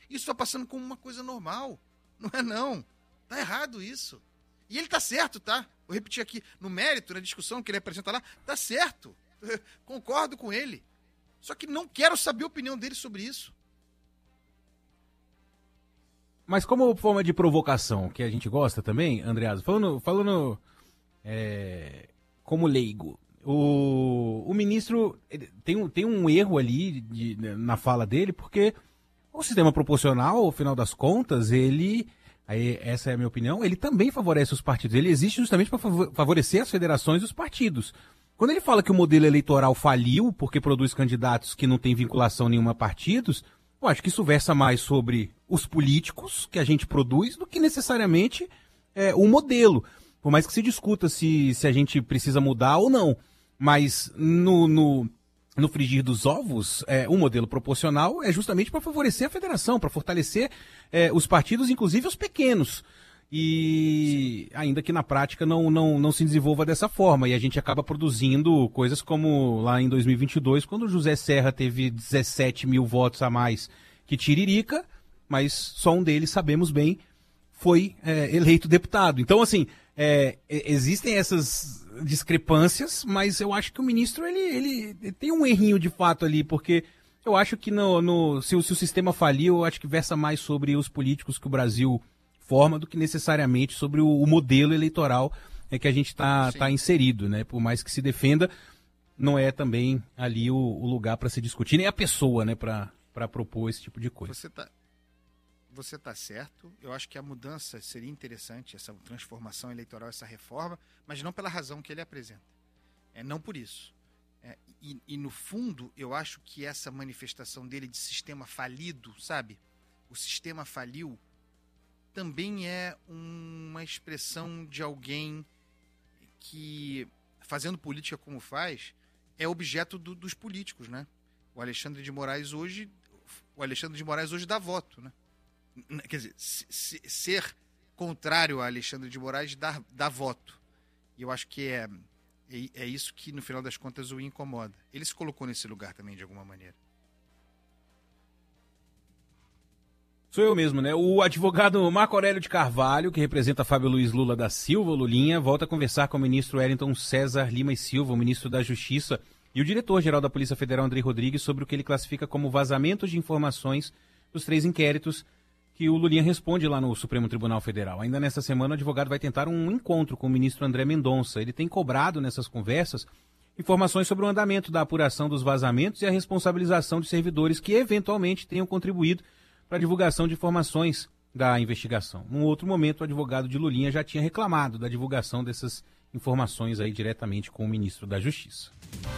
Isso está passando como uma coisa normal. Não é não. Tá errado isso. E ele tá certo, tá? Vou repetir aqui, no mérito, na discussão que ele apresenta lá, tá certo. Concordo com ele. Só que não quero saber a opinião dele sobre isso. Mas como forma de provocação, que a gente gosta também, Andreasa, falando como leigo, o ministro tem um erro ali na fala dele, porque o sistema proporcional, ao final das contas, essa é a minha opinião, ele também favorece os partidos. Ele existe justamente para favorecer as federações e os partidos. Quando ele fala que o modelo eleitoral faliu porque produz candidatos que não têm vinculação nenhuma a partidos, eu acho que isso versa mais sobre os políticos que a gente produz do que necessariamente o modelo. Por mais que se discuta se a gente precisa mudar ou não. Mas no frigir dos ovos, o modelo proporcional é justamente para favorecer a federação, para fortalecer os partidos, inclusive os pequenos. E ainda que na prática não se desenvolva dessa forma. E a gente acaba produzindo coisas como lá em 2022, quando o José Serra teve 17 mil votos a mais que Tiririca, mas só um deles, sabemos bem, foi eleito deputado. Então, assim, existem essas discrepâncias, mas eu acho que o ministro ele tem um errinho de fato ali, porque eu acho que se o sistema faliu, eu acho que versa mais sobre os políticos que o Brasil forma do que necessariamente sobre o modelo eleitoral que a gente está inserido, né? Por mais que se defenda, não é também ali o lugar para se discutir, nem a pessoa, né, para propor esse tipo de coisa. Você tá certo. Eu acho que a mudança seria interessante, essa transformação eleitoral, essa reforma, mas não pela razão que ele apresenta. Não por isso. E no fundo, eu acho que essa manifestação dele de sistema falido, sabe? O sistema faliu, também é uma expressão de alguém que, fazendo política como faz, é objeto dos políticos, né? O Alexandre de Moraes hoje dá voto, né? Quer dizer, ser contrário a Alexandre de Moraes dá voto. E eu acho que é isso que, no final das contas, o incomoda. Ele se colocou nesse lugar também, de alguma maneira. Sou eu mesmo, né? O advogado Marco Aurélio de Carvalho, que representa Fábio Luiz Lula da Silva, Lulinha, volta a conversar com o ministro Wellington César Lima e Silva, o ministro da Justiça, e o diretor-geral da Polícia Federal, Andrei Rodrigues, sobre o que ele classifica como vazamentos de informações dos 3 inquéritos que o Lulinha responde lá no Supremo Tribunal Federal. Ainda nesta semana, o advogado vai tentar um encontro com o ministro André Mendonça. Ele tem cobrado nessas conversas informações sobre o andamento da apuração dos vazamentos e a responsabilização de servidores que eventualmente tenham contribuído para a divulgação de informações da investigação. Num outro momento, o advogado de Lulinha já tinha reclamado da divulgação dessas informações aí diretamente com o ministro da Justiça.